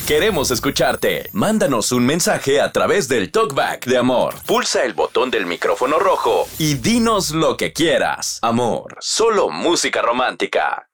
Queremos escucharte. Mándanos un mensaje a través del TalkBack de Amor. Pulsa el botón del micrófono rojo y dinos lo que quieras. Amor, solo música romántica.